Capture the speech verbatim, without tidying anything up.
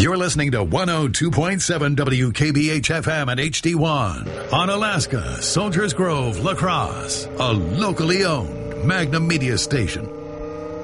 You're listening to one oh two point seven W K B H F M at H D one on Alaska, Soldiers Grove, La Crosse, a locally owned Magnum Media station.